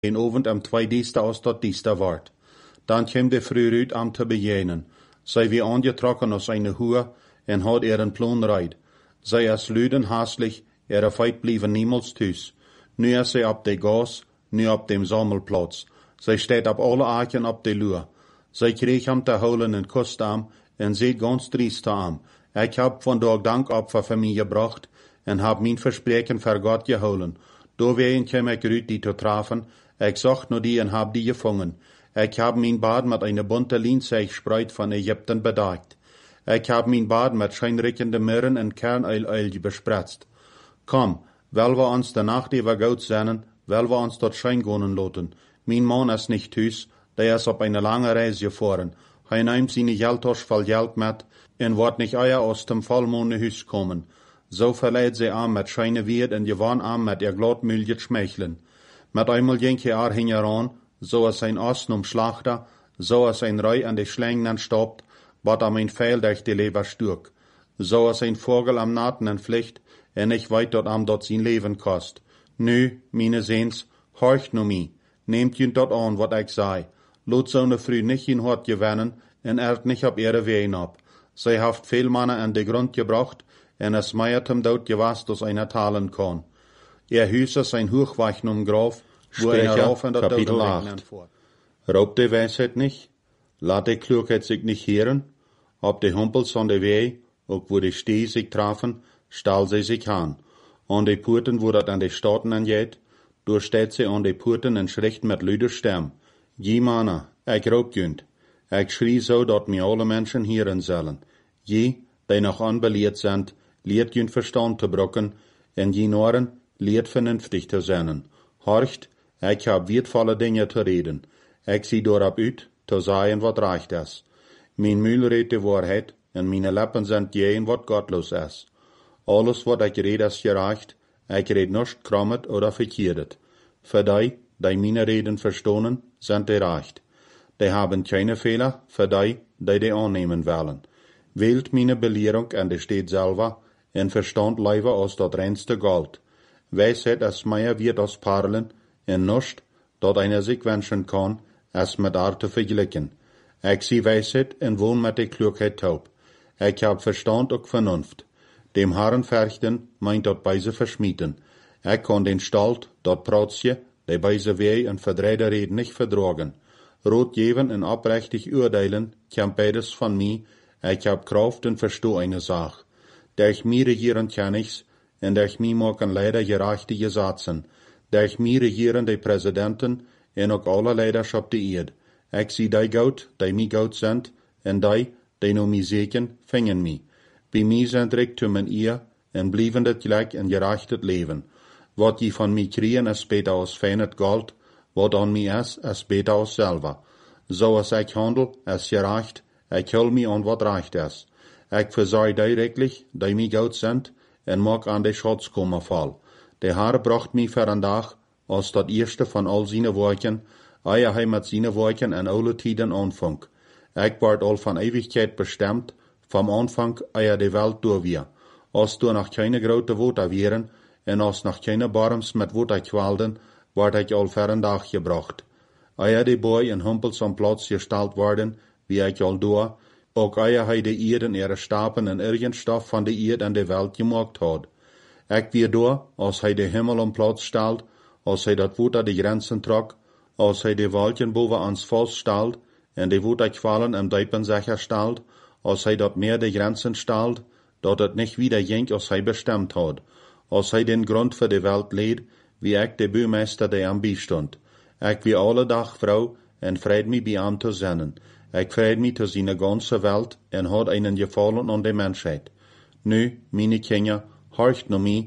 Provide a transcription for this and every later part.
en ovend am 2 als tot diesta wordt. Dan kwam de vroeg uit am te bejenen. Zij wie aangetrokken als eine Hure en had een plan rijd. Zij als luden haastlich, feit blijven niemals thuis. Nu is zij op de gas, nu op dem Sammelplatz. Zij staat op alle aken op de luur. Zij kreeg hem te houden en kust hem en zei ganz triest te hem. Ik heb vandaag dankopfer voor mij gebracht en heb mijn verspreken voor God gehouden. Doorwegen kwam ik uit die te treffen. Ik zocht naar die en heb die gevangen. Ik heb mijn baard met een bunte lienzeigspruit van Egypten bedekt. Ik heb mijn baard met schijnrikkende mirren en kernuil bespritst. Kom, wil we ons de nacht even goud zennen, wil we ons tot schijn gaan laten. Mijn man is niet thuis, die is op een lange reis gevaren. Hij neemt zijn geldtas vol geld met en wordt niet eier aus dem volmond huis komen. Zo verleidt zij aan met schijne weerd en gewoon aan met gladmulje schmeichelen. Met eenmaal ging hing aan, zoals zijn os omslachter, zoals zijn rui aan de slingen stopt, wat am een veil durch de lever stuk. Zoals een vogel am naten en vliegt, en ik weet dat am dat zijn leven kost. Nu, meine zeens, horcht nu mij, neemt je dat aan wat ik zei. Laat zo'n vrouw niet in hart gewinnen en niet op ihre ween op. Zij heeft veel mannen aan de grond gebracht en es meiert hem dood gewas als einer talen kan. Huis is een hoogwacht graaf, wo een rauf en dat Kapitel 8. Raubt de wijsheid niet, laat de klugheid zich niet heren, op de humpels van de wei, ook wo de stee zich trafen, stal zij zich aan. Aan de poorten wo dat aan de staten aangeet, doorsteekt zij aan de poorten en schricht met luider stem. Je mannen, ik roep junt. Ik schrie zo dat mij alle mensen heren zullen. Je, die nog onbeleerd zijn, leert junt verstand te brokken, en je noren, leert vernünftig te zijn. Horcht, ik heb weertvolle dingen te reden. Ik zie daarop uit, te zeggen wat recht is. Mijn muil redt de waarheid, en mijn lippen zijn geen wat godloos is. Alles wat ik red is gerecht, ik red niets krommet of verkeerd. Voor die mijn reden verstonen, zijn de recht. Die hebben keine Fehler, voor die aannemen willen. Wählt mijn belering en de steed zelf, en verstand leven als dat reinste gold. Wijsheid is meer wird als parelen, en niets, dat einer zich wensen kan, is met haar te vergelijken. Ik zie wijsheid en woon met de klugheid taub. Ik heb verstand ook vernunft. Dem Herren verchten, meint dat bij ze versmieten. Ik kan den stalt, dat praatsje, die bij ze wei en verdreide reden niet verdragen. Rood geven en oprechtig oordelen, kwam beides van mij, ik heb kracht en versto eine zaak. Durch mij regieren kan ich's, en durch mij maken leider gerechte gesetzen. Durch mij regieren de presidenten, en ook alle leiders op de eerd. Ik zie die goud, die mij goud zijn, en die nu mij zeken, vingen mij. Bij mij zijn ik te mijn eer, en blijven het gelijk en gerecht het leven. Wat je van mij kriegen is beter als fijn het gold, wat aan mij is beter als zilver. Zoals ik handel, is gerecht, ik hul mij aan wat recht is. Ik verzorg die rekelijk, die mij goud zijn, en maak aan de schatz komen val. De Heer bracht mij voor een dag, als dat eerste van al zijn werken, eer hij met zijn werken en alle tijden aanvangt. Ik word al van eeuwigheid bestemd, van aanvang eer de welt doorweer. Als er nog geen grote water wären, en als nog geen barms met water kwelden, word ik al voor een dag gebracht. Eer de boy en humpels aan plaats gesteld worden, wie ik al doe, ook eer hij de eerde ihre stapen en irgendstof van de eerd en de welt gemaakt had. Ik weer door, als hij de hemel aan plaats stelt, als hij dat water de grenzen trok, als hij de wolken boven ons vaststelt, en de waterkwallen en diepen zich herstelt, als hij dat meer de grenzen stelt, dat het niet wieder ging als hij bestemd had, als hij den grond voor de welt leed, wie ik de buurmeester die aan bijstond. Ik wie alle dag vrouw, en vrede mij bij hem te zennen. Ik vrede mij te zijn ganze welt, en had einen gevallen aan de mensheid. Nu, mijn kinderen, horcht naar mij,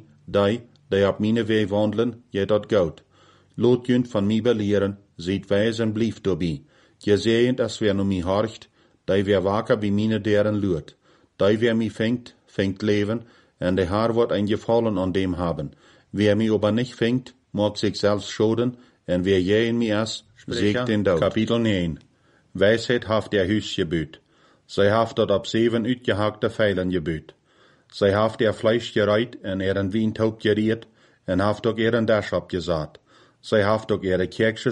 die op mijn weg wandelen, je dat goud. Laat junt van mij beleren, ziet wijs en blijf daarbij. Gezegend is wer naar mij horcht, die weer wakker bij mijn deren luurt. Die weer mij vingt leven, en de Heer wordt een gevallen aan dem hebben. Wer mij aber niet vingt, mag zichzelf schoden, en wer jij in mij is, zeegt den dood. Kapitel 9. Wijsheid heeft der huis gebuut. Zij heeft dat op 7 uitgehakte vijlen gebuut. Zij heeft vlees gereid en een wijntoop geriet, en heeft ook een dash opgezaad. Zij haft ook ihre kerkjes